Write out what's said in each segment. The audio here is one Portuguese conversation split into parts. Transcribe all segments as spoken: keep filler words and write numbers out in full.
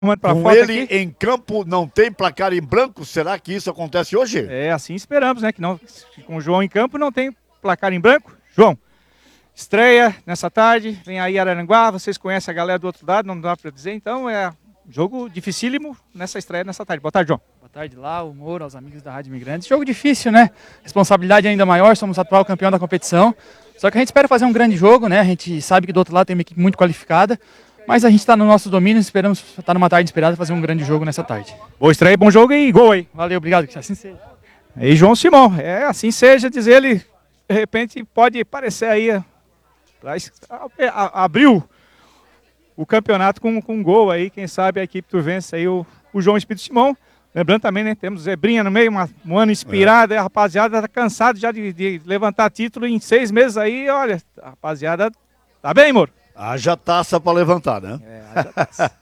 Com ele aqui. Em campo não tem placar em branco, será que isso acontece hoje? É, assim esperamos, né? Que não, com o João em campo não tem placar em branco. João, estreia nessa tarde, vem aí Araranguá, vocês conhecem a galera do outro lado, não dá para dizer, então é jogo dificílimo nessa estreia nessa tarde. Boa tarde, João. Boa tarde lá, o Moro, aos amigos da Rádio Imigrantes. Jogo difícil, né? Responsabilidade ainda maior, somos o atual campeão da competição. Só que a gente espera fazer um grande jogo, né? A gente sabe que do outro lado tem uma equipe muito qualificada. Mas a gente está no nosso domínio, esperamos estar numa tarde inspirada fazer um grande jogo nessa tarde. Boa estreia, bom jogo e gol aí. Valeu, obrigado, que assim seja. Aí João Simão, é assim seja, diz ele, de repente pode parecer aí, abriu o campeonato com, com um gol aí, quem sabe a equipe tu vence aí o, o João Espírito Simão. Lembrando também, né, temos Zebrinha no meio, uma, um ano inspirado, é. A rapaziada tá cansado já de, de levantar título em seis meses aí, olha, a rapaziada tá bem, Moro? Haja taça pra levantar, né? É, haja taça.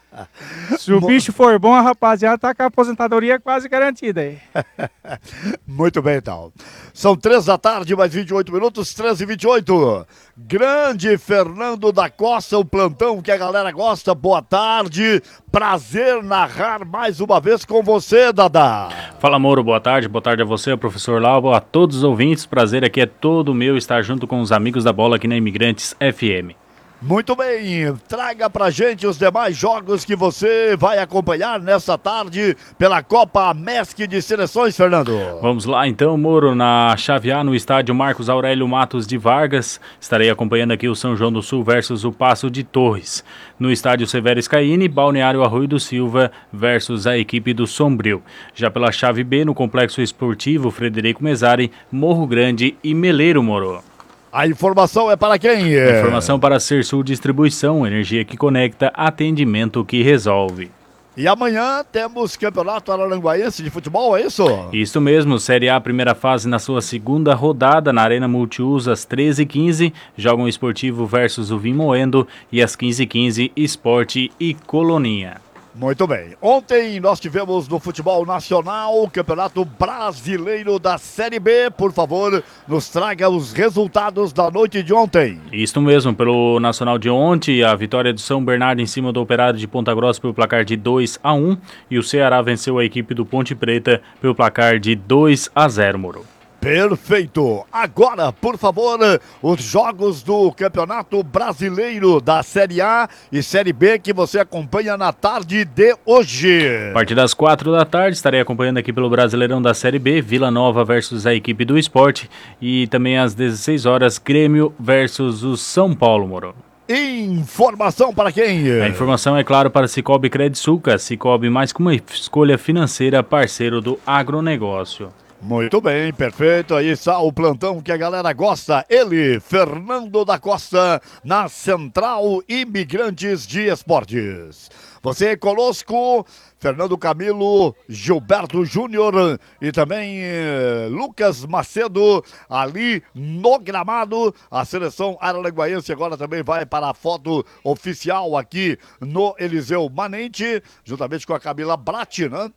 Se o bicho for bom, a rapaziada tá com a aposentadoria quase garantida aí. Muito bem, então. São três da tarde, mais vinte e oito minutos, treze e vinte e oito. Grande Fernando da Costa, o plantão que a galera gosta. Boa tarde. Prazer narrar mais uma vez com você, Dadá. Fala, Moro, boa tarde. Boa tarde a você, professor Lau, a todos os ouvintes. Prazer aqui é todo meu estar junto com os amigos da bola aqui na Imigrantes F M. Muito bem, traga pra gente os demais jogos que você vai acompanhar nessa tarde pela Copa MESC de Seleções, Fernando. Vamos lá então, Moro, na chave A, no estádio Marcos Aurélio Matos de Vargas. Estarei acompanhando aqui o São João do Sul versus o Passo de Torres. No estádio Severo Scaini, Balneário Arroio do Silva versus a equipe do Sombrio. Já pela chave B, no Complexo Esportivo Frederico Mesari, Morro Grande e Meleiro, Moro. A informação é para quem? A informação para Sersul Distribuição, energia que conecta, atendimento que resolve. E amanhã temos Campeonato Araranguaense de Futebol, é isso? Isso mesmo, Série A, primeira fase na sua segunda rodada, na Arena Multiuso, às treze e quinze, jogam Esportivo versus o Vimoendo e às quinze e quinze, Esporte e Coloninha. Muito bem. Ontem nós tivemos no futebol nacional o Campeonato Brasileiro da Série B. Por favor, nos traga os resultados da noite de ontem. Isso mesmo, pelo Nacional de ontem, a vitória do São Bernardo em cima do Operário de Ponta Grossa pelo placar de dois a um e o Ceará venceu a equipe do Ponte Preta pelo placar de dois a zero, Moro. Perfeito. Agora, por favor, os jogos do Campeonato Brasileiro da Série A e Série B que você acompanha na tarde de hoje. A partir das quatro da tarde, estarei acompanhando aqui pelo Brasileirão da Série B, Vila Nova versus a equipe do Esporte e também às dezesseis horas, Grêmio versus o São Paulo, Moro. Informação para quem? A informação é claro para Cicobi Credisulca, Cicobi mais que uma escolha financeira, parceiro do agronegócio. Muito bem, perfeito, aí está o plantão que a galera gosta, ele, Fernando da Costa, na Central Imigrantes de Esportes. Você conosco, Fernando Camilo, Gilberto Júnior e também eh, Lucas Macedo, ali no gramado. A seleção araranguaense agora também vai para a foto oficial aqui no Eliseu Manente, juntamente com a Camila Brat, né?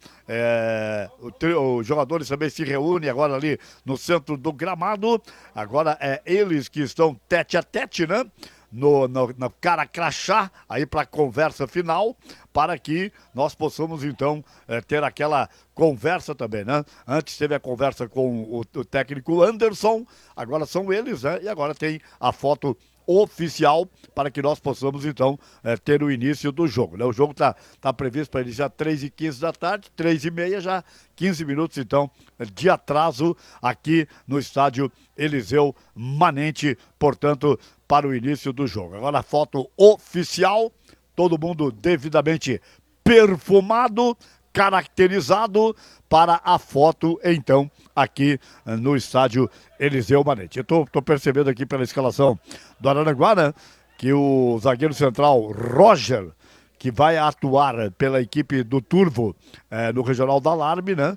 É, o os jogadores também se reúnem agora ali no centro do gramado. Agora é eles que estão tete a tete, né? No, no, no cara crachá, aí para a conversa final, para que nós possamos então é, ter aquela conversa também, né? Antes teve a conversa com o, o técnico Anderson, agora são eles, né? E agora tem a foto oficial para que nós possamos então é, ter o início do jogo, né? O jogo está tá previsto para iniciar três e quinze da tarde, três e meia já, quinze minutos então de atraso aqui no estádio Eliseu Manente, portanto, para o início do jogo. Agora a foto oficial, todo mundo devidamente perfumado, caracterizado para a foto, então, aqui no estádio Eliseu Manente. Eu tô, tô percebendo aqui pela escalação do Araranguá, né, que o zagueiro central Roger, que vai atuar pela equipe do Turvo eh, no Regional da Alarme, né,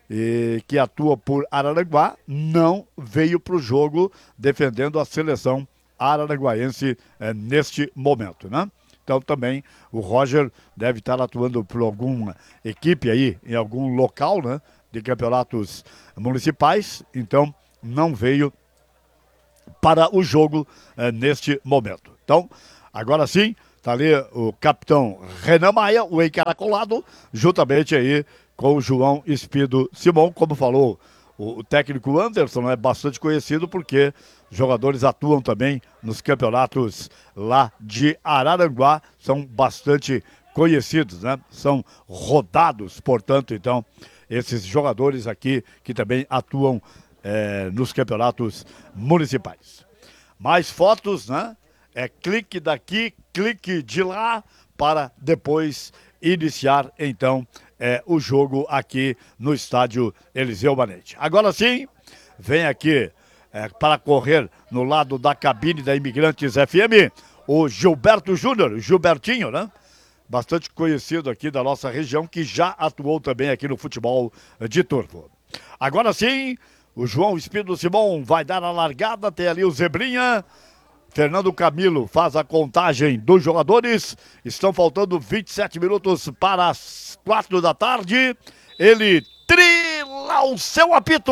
e que atua por Araranguá, não veio para o jogo defendendo a seleção araranguaense eh, neste momento, né? Então também o Roger deve estar atuando por alguma equipe aí, em algum local, né, de campeonatos municipais, então não veio para o jogo eh, neste momento. Então, agora sim, Tá ali o capitão Renan Maia, o encaracolado, juntamente aí com o João Espido Simão, como falou o, o técnico Anderson, é bastante conhecido porque os jogadores atuam também nos campeonatos lá de Araranguá, são bastante conhecidos, né? São rodados, portanto, então, esses jogadores aqui que também atuam é, nos campeonatos municipais. Mais fotos, né? É clique daqui, clique de lá, para depois iniciar, então, é, o jogo aqui no estádio Eliseu Manente. Agora sim, vem aqui é, para correr no lado da cabine da Imigrantes F M, o Gilberto Júnior, Gilbertinho, né? Bastante conhecido aqui da nossa região, que já atuou também aqui no futebol de turvo. Agora sim, o João Espido Simão vai dar a largada, tem ali o Zebrinha. Fernando Camilo faz a contagem dos jogadores. Estão faltando vinte e sete minutos para as quatro da tarde. Ele trila o seu apito.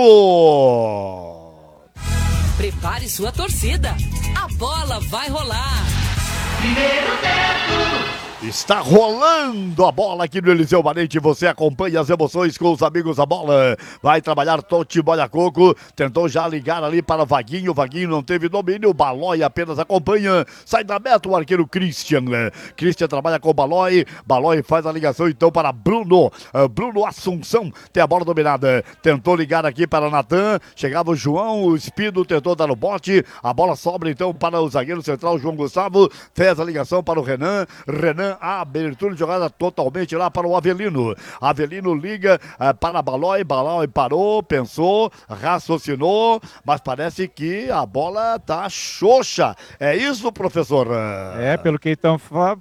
Prepare sua torcida. A bola vai rolar. Primeiro tempo. Está rolando a bola aqui no Eliseu Manente. Você acompanha as emoções com os amigos da bola. Vai trabalhar Totti Molha-Coco. Tentou já ligar ali para o Vaguinho. O Vaguinho não teve domínio. O Balói apenas acompanha. Sai da meta o arqueiro Christian. Christian trabalha com o Balói. Balói faz a ligação então para Bruno. Uh, Bruno Assunção tem a bola dominada. Tentou ligar aqui para Natan. Chegava o João. O Espido tentou dar no bote. A bola sobra então para o zagueiro central João Gustavo. Fez a ligação para o Renan. Renan, a abertura de jogada totalmente lá para o Avelino. Avelino liga uh, para Balói. Balói parou, pensou, raciocinou, mas parece que a bola tá xoxa. É isso, professor? É, pelo que estão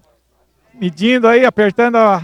medindo aí, apertando a,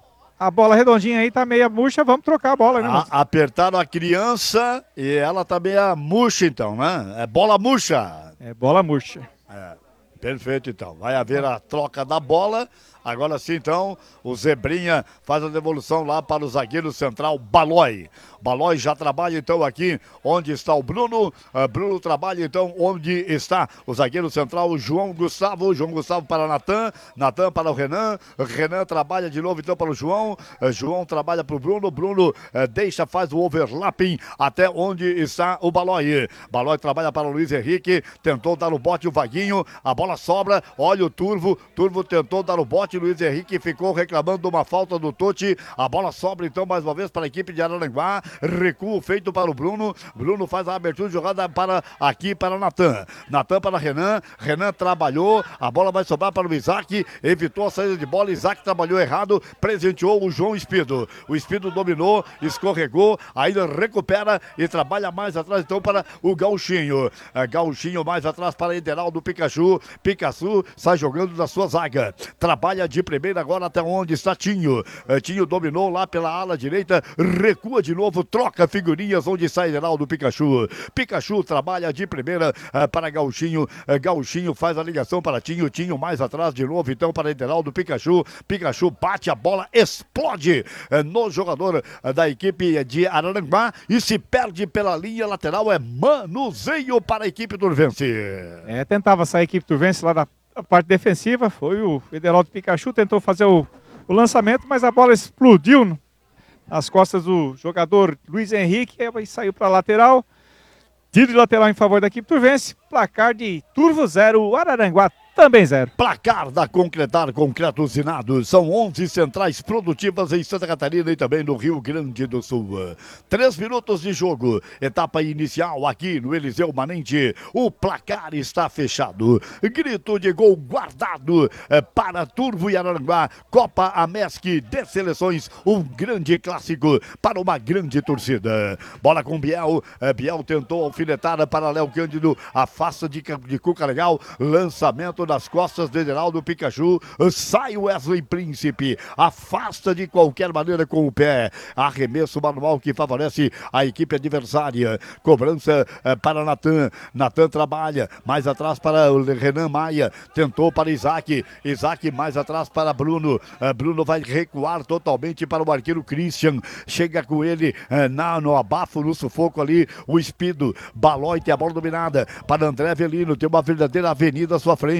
a bola redondinha aí, tá meia murcha, vamos trocar a bola, né? A, apertaram a criança e ela tá meia murcha então, né? É bola murcha. É bola murcha. É, perfeito então. Vai haver a troca da bola. Agora sim, então, o Zebrinha faz a devolução lá para o zagueiro central Balói. Balói já trabalha então aqui onde está o Bruno. Uh, Bruno trabalha então onde está o zagueiro central João Gustavo. João Gustavo para Natan. Natan para o Renan. Renan trabalha de novo então para o João. Uh, João trabalha para o Bruno. Bruno uh, deixa, faz o overlapping até onde está o Balói. Balói trabalha para o Luiz Henrique. Tentou dar o bote o Vaguinho. A bola sobra. Olha o Turvo. Turvo tentou dar o bote. Luiz Henrique ficou reclamando de uma falta do Totti. A bola sobra então mais uma vez para a equipe de Araranguá. Recuo feito para o Bruno. Bruno faz a abertura de jogada para aqui para Natan. Natan para Renan. Renan trabalhou. A bola vai sobrar para o Isaac. Evitou a saída de bola. Isaac trabalhou errado. Presenteou o João Espido. O Espido dominou, escorregou. Ainda recupera e trabalha mais atrás então para o Gauchinho. Gauchinho mais atrás para Ederaldo Pikachu. Pikachu sai jogando da sua zaga. Trabalha de primeira agora até onde está Tinho. Tinho dominou lá pela ala direita. Recua de novo. Troca figurinhas onde sai Ederaldo Pikachu. Pikachu trabalha de primeira uh, para Gauchinho. Uh, Gauchinho faz a ligação para Tinho. Tinho mais atrás de novo então para Ederaldo Pikachu. Pikachu bate a bola, explode uh, no jogador uh, da equipe de Araranguá e se perde pela linha lateral. É manuseio para a equipe turvense. É, tentava sair a equipe turvense lá da parte defensiva. Foi o Ederaldo Pikachu, tentou fazer o, o lançamento, mas a bola explodiu no as costas do jogador Luiz Henrique, e saiu para a lateral. Tiro de lateral em favor da equipe turvense. Placar de Turvo zero, Araranguá também zero. Placar da Concretar Concreto Usinado. São onze centrais produtivas em Santa Catarina e também no Rio Grande do Sul. Três minutos de jogo. Etapa inicial aqui no Eliseu Manente. O placar está fechado. Grito de gol guardado para Turvo e Araranguá. Copa Amesc de Seleções. Um grande clássico para uma grande torcida. Bola com Biel. Biel tentou alfinetar para Léo Cândido. Afasta de, de Cuca Legal. Lançamento nas costas de Ederaldo Pikachu. Sai o Wesley Príncipe. Afasta de qualquer maneira com o pé. Arremesso manual que favorece a equipe adversária. Cobrança eh, para Natan. Natan trabalha. Mais atrás para o Renan Maia. Tentou para Isaac. Isaac mais atrás para Bruno. Eh, Bruno vai recuar totalmente para o arqueiro Christian. Chega com ele eh, na, no abafo, no sufoco ali. O Espido. Balói tem a bola dominada para André Avelino. Tem uma verdadeira avenida à sua frente.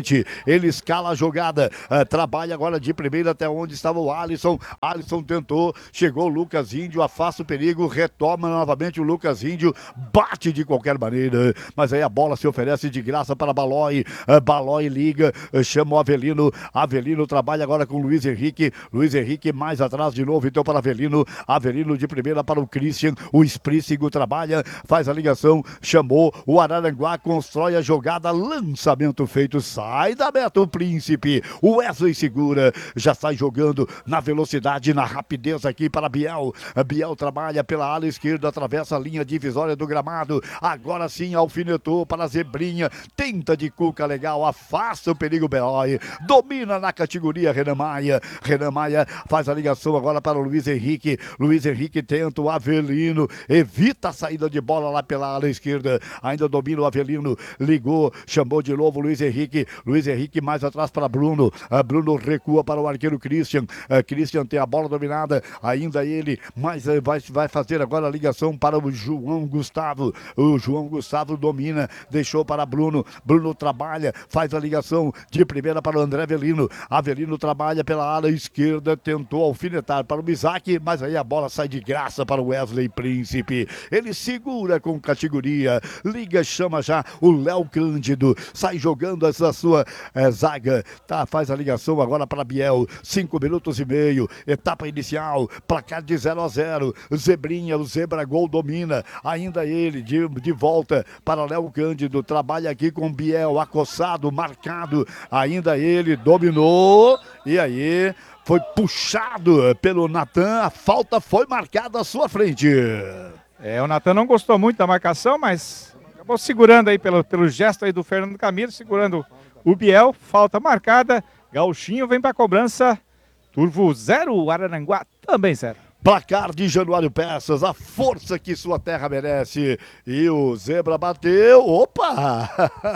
frente. Ele escala a jogada, uh, trabalha agora de primeira até onde estava o Alisson. Alisson tentou, chegou o Lucas Índio, afasta o perigo, retoma novamente o Lucas Índio, bate de qualquer maneira, mas aí a bola se oferece de graça para Balói. Uh, Balói liga, uh, chama o Avelino. Avelino trabalha agora com o Luiz Henrique. Luiz Henrique mais atrás de novo, então para Avelino. Avelino de primeira para o Christian. O Esprícigo trabalha, faz a ligação, chamou o Araranguá, constrói a jogada, lançamento feito, sai da meta o Príncipe. O Wesley segura, já sai jogando na velocidade, na rapidez aqui para Biel. Biel trabalha pela ala esquerda, atravessa a linha divisória do gramado. Agora sim alfinetou para a Zebrinha, tenta de cuca legal, afasta o perigo Belói, domina na categoria Renan Maia. Renan Maia faz a ligação agora para o Luiz Henrique. Luiz Henrique tenta o Avelino, evita a saída de bola lá pela ala esquerda, ainda domina o Avelino, ligou, chamou de novo o Luiz Henrique. Luiz Henrique mais atrás para Bruno. Uh, Bruno recua para o arqueiro Christian. Uh, Christian tem a bola dominada, ainda ele, mas uh, vai, vai fazer agora a ligação para o João Gustavo. O João Gustavo domina, deixou para Bruno. Bruno trabalha, faz a ligação de primeira para o André Avelino. Avelino trabalha pela ala esquerda, tentou alfinetar para o Isaac, mas aí a bola sai de graça para o Wesley Príncipe. Ele segura com categoria, liga, chama já o Léo Cândido, sai jogando essa sua é, zaga, tá, faz a ligação agora para Biel. Cinco minutos e meio, etapa inicial, placar de zero a zero. Zebrinha, o Zebra Gol domina, ainda ele de, de volta para Léo Cândido, trabalha aqui com Biel, acossado, marcado, ainda ele dominou, e aí foi puxado pelo Natan, a falta foi marcada à sua frente. É, o Natan não gostou muito da marcação, mas acabou segurando aí pelo, pelo gesto aí do Fernando Camilo, segurando o Biel, falta marcada, Gauchinho vem para a cobrança, Turvo zero, Araranguá também zero. Placar de Januário Peças, a força que sua terra merece. E o Zebra bateu. Opa!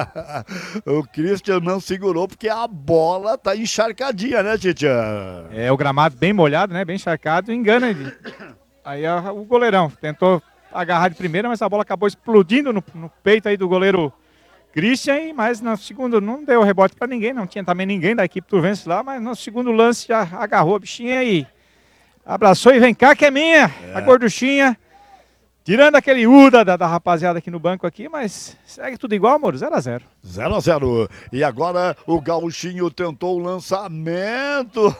O Christian não segurou porque a bola tá encharcadinha, né, Titia? É, o gramado bem molhado, né? Bem encharcado, engana ele. Aí a, o goleirão tentou agarrar de primeira, mas a bola acabou explodindo no, no peito aí do goleiro Christian, mas no segundo não deu rebote para ninguém, não tinha também ninguém da equipe Turvense lá, mas no segundo lance já agarrou a bichinha e abraçou e vem cá que é minha, é. A gorduchinha, tirando aquele Uda da, da rapaziada aqui no banco aqui, mas segue tudo igual, amor, zero a zero. zero a zero. E agora o Gauchinho tentou o lançamento.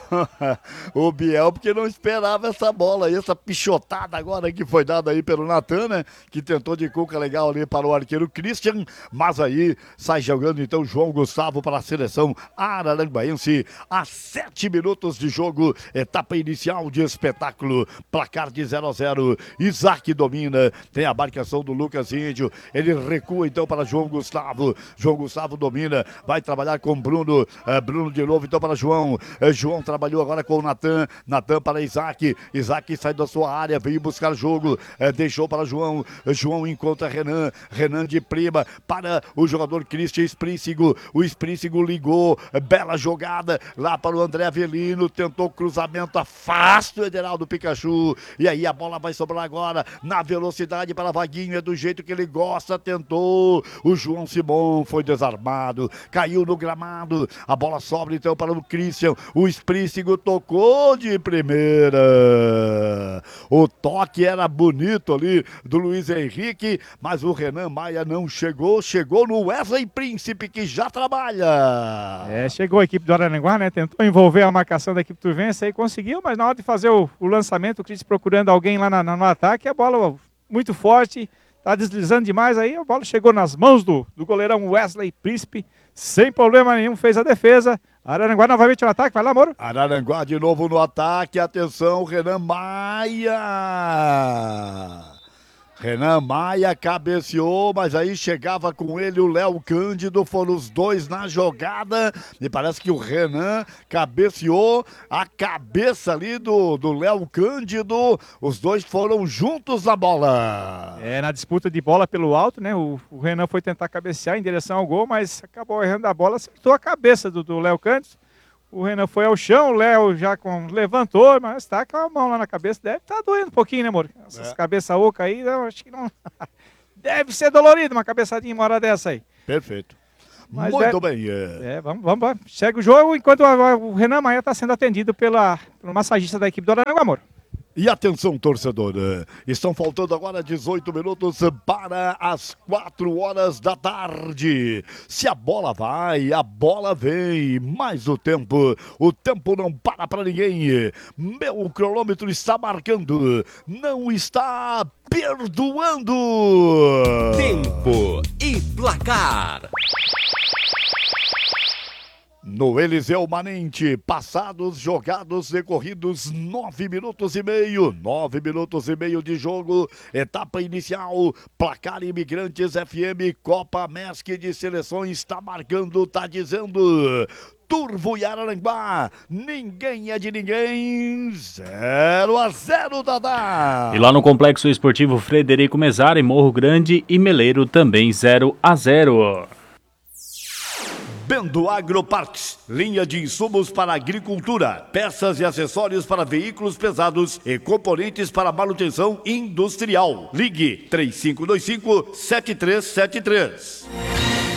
O Biel, porque não esperava essa bola aí, essa pichotada agora que foi dada aí pelo Natan, né? Que tentou de cuca legal ali para o arqueiro Christian, mas aí sai jogando então João Gustavo para a seleção araranguaense. A sete minutos de jogo, etapa inicial de espetáculo, placar de zero a zero. Isaac domina, tem a marcação do Lucas Índio, ele recua então para João Gustavo. João Gustavo domina, vai trabalhar com Bruno, é, Bruno de novo então para João, é, João trabalhou agora com o Natan, Natan para Isaac, Isaac sai da sua área, veio buscar jogo, é, deixou para João, João encontra Renan, Renan de prima para o jogador Christian Esprícigo, o Esprícigo ligou, é, bela jogada lá para o André Avelino, tentou cruzamento, afasta o Ederaldo Pikachu, e aí a bola vai sobrar agora na velocidade para Vaguinho, é do jeito que ele gosta, tentou, o João Simão foi desarmado, caiu no gramado, a bola sobra então para o Christian, o Esprícigo tocou de primeira, o toque era bonito ali do Luiz Henrique, mas o Renan Maia não chegou, chegou no Wesley Príncipe que já trabalha. É, chegou a equipe do Araranguá, né, tentou envolver a marcação da equipe turvense, aí conseguiu, mas na hora de fazer o, o lançamento, o Christian procurando alguém lá na, na, no ataque, a bola muito forte, tá deslizando demais aí, a bola chegou nas mãos do, do goleirão Wesley Príncipe, sem problema nenhum, fez a defesa. Araranguá novamente no ataque, vai lá, Moro. Araranguá de novo no ataque, atenção, Renan Maia. Renan Maia cabeceou, mas aí chegava com ele o Léo Cândido, foram os dois na jogada, e parece que o Renan cabeceou, a cabeça ali do do Léo Cândido, os dois foram juntos na bola. É, na disputa de bola pelo alto, né, o, o Renan foi tentar cabecear em direção ao gol, mas acabou errando a bola, acertou a cabeça do, do Léo Cândido. O Renan foi ao chão, o Léo já com, levantou, mas tá com a mão lá na cabeça, deve estar tá doendo um pouquinho, né, amor? Essas é. cabeças ocas aí, eu acho que não... deve ser dolorido uma cabeçadinha uma hora dessa aí. Perfeito. Mas Muito é, bem. É. É, vamos, vamos, vamos. Segue o jogo enquanto o, o Renan Maia está sendo atendido pela, pelo massagista da equipe do Araranguá Moro. E atenção, torcedor, estão faltando agora dezoito minutos para as quatro horas da tarde. Se a bola vai, a bola vem, mas o tempo, o tempo não para para ninguém. Meu cronômetro está marcando, não está perdoando. Tempo e placar. No Eliseu Manente, passados, jogados, decorridos nove minutos e meio, nove minutos e meio de jogo, etapa inicial, placar Imigrantes F M, Copa Mesc de Seleções, está marcando, está dizendo... Turvo e Araranguá, ninguém é de ninguém, zero a zero, Dadá. E lá no Complexo Esportivo Frederico Mesari, Morro Grande e Meleiro também zero a zero. Bendo Agroparts, linha de insumos para agricultura, peças e acessórios para veículos pesados e componentes para manutenção industrial. Ligue três cinco dois cinco, sete três sete três.